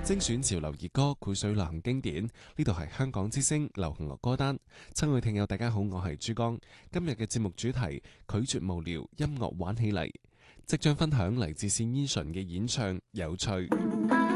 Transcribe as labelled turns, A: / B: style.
A: 精選潮流熱歌，繪水流行經典。呢度係香港之聲流行樂歌單。親愛聽友大家好，我係珠江。今日嘅節目主題拒絕無聊，音樂玩起嚟。即將分享嚟自單依純嘅演唱《有趣》。